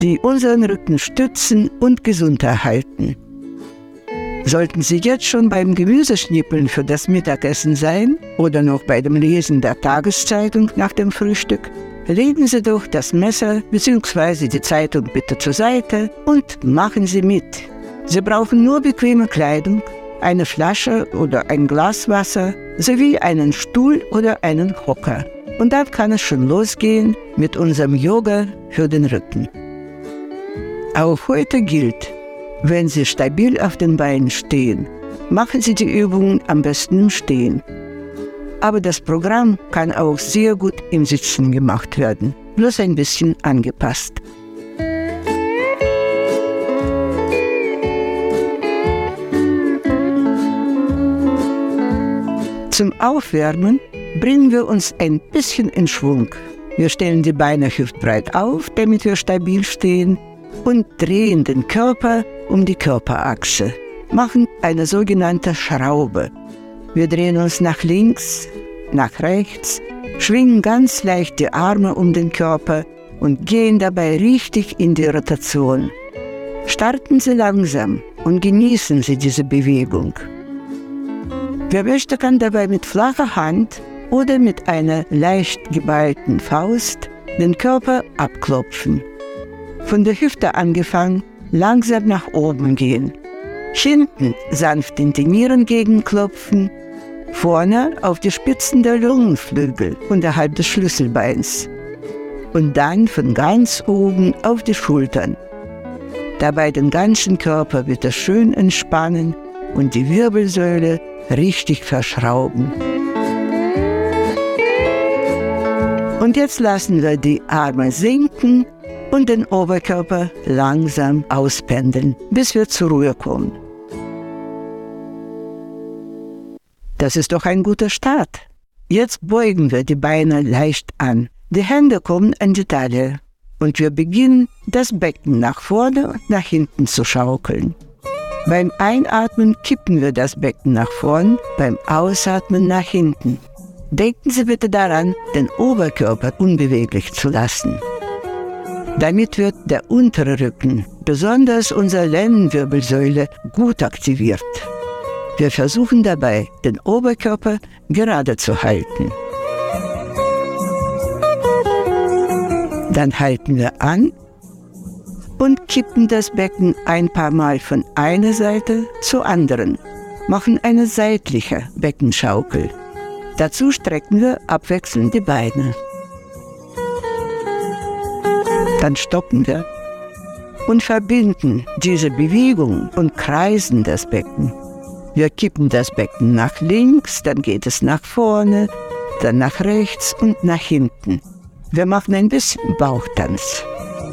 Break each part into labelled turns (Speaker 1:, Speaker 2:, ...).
Speaker 1: die unseren Rücken stützen und gesund erhalten. Sollten Sie jetzt schon beim Gemüseschnippeln für das Mittagessen sein oder noch bei dem Lesen der Tageszeitung nach dem Frühstück, legen Sie doch das Messer bzw. die Zeitung bitte zur Seite und machen Sie mit. Sie brauchen nur bequeme Kleidung, eine Flasche oder ein Glas Wasser sowie einen Stuhl oder einen Hocker. Und dann kann es schon losgehen mit unserem Yoga für den Rücken. Auch heute gilt, wenn Sie stabil auf den Beinen stehen, machen Sie die Übungen am besten im Stehen. Aber das Programm kann auch sehr gut im Sitzen gemacht werden, bloß ein bisschen angepasst. Zum Aufwärmen bringen wir uns ein bisschen in Schwung. Wir stellen die Beine hüftbreit auf, damit wir stabil stehen, und drehen den Körper um die Körperachse, machen eine sogenannte Schraube. Wir drehen uns nach links, nach rechts, schwingen ganz leicht die Arme um den Körper und gehen dabei richtig in die Rotation. Starten Sie langsam und genießen Sie diese Bewegung. Wer möchte, kann dabei mit flacher Hand oder mit einer leicht geballten Faust den Körper abklopfen. Von der Hüfte angefangen, langsam nach oben gehen. Hinten sanft in die Nierengegend klopfen, vorne auf die Spitzen der Lungenflügel unterhalb des Schlüsselbeins und dann von ganz oben auf die Schultern. Dabei den ganzen Körper wieder schön entspannen und die Wirbelsäule richtig verschrauben. Und jetzt lassen wir die Arme sinken und den Oberkörper langsam auspendeln, bis wir zur Ruhe kommen. Das ist doch ein guter Start. Jetzt beugen wir die Beine leicht an. Die Hände kommen an die Taille und wir beginnen, das Becken nach vorne und nach hinten zu schaukeln. Beim Einatmen kippen wir das Becken nach vorn, beim Ausatmen nach hinten. Denken Sie bitte daran, den Oberkörper unbeweglich zu lassen. Damit wird der untere Rücken, besonders unsere Lendenwirbelsäule, gut aktiviert. Wir versuchen dabei, den Oberkörper gerade zu halten. Dann halten wir an und kippen das Becken ein paar Mal von einer Seite zur anderen, machen eine seitliche Beckenschaukel. Dazu strecken wir abwechselnd die Beine. Dann stoppen wir und verbinden diese Bewegung und kreisen das Becken. Wir kippen das Becken nach links, dann geht es nach vorne, dann nach rechts und nach hinten. Wir machen ein bisschen Bauchtanz.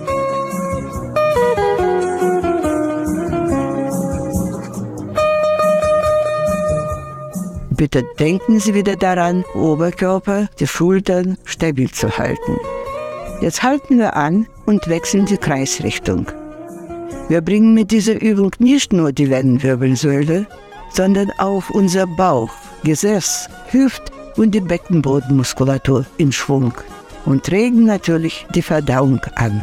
Speaker 1: Bitte denken Sie wieder daran, Oberkörper, die Schultern stabil zu halten. Jetzt halten wir an und wechseln die Kreisrichtung. Wir bringen mit dieser Übung nicht nur die Lendenwirbelsäule, sondern auch unser Bauch, Gesäß, Hüft- und die Beckenbodenmuskulatur in Schwung und regen natürlich die Verdauung an.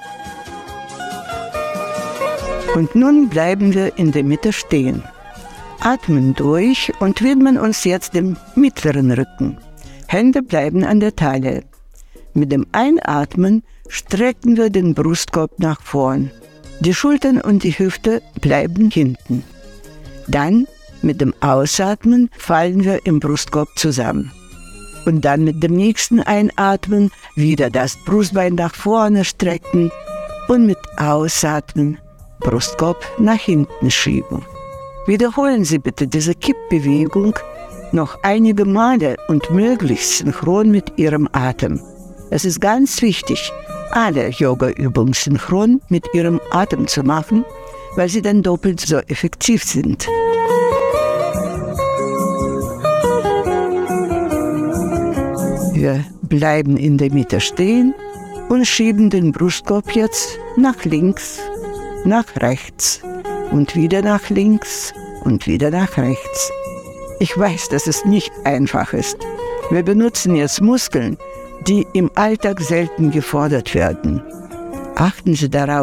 Speaker 1: Und nun bleiben wir in der Mitte stehen. Atmen durch und widmen uns jetzt dem mittleren Rücken. Hände bleiben an der Taille. Mit dem Einatmen strecken wir den Brustkorb nach vorn. Die Schultern und die Hüfte bleiben hinten. Dann mit dem Ausatmen fallen wir im Brustkorb zusammen. Und dann mit dem nächsten Einatmen wieder das Brustbein nach vorne strecken und mit Ausatmen Brustkorb nach hinten schieben. Wiederholen Sie bitte diese Kippbewegung noch einige Male und möglichst synchron mit Ihrem Atem. Es ist ganz wichtig, alle Yoga-Übungen synchron mit Ihrem Atem zu machen, weil sie dann doppelt so effektiv sind. Wir bleiben in der Mitte stehen und schieben den Brustkorb jetzt nach links, nach rechts und wieder nach links und wieder nach rechts. Ich weiß, dass es nicht einfach ist. Wir benutzen jetzt Muskeln, die im Alltag selten gefordert werden. Achten Sie darauf,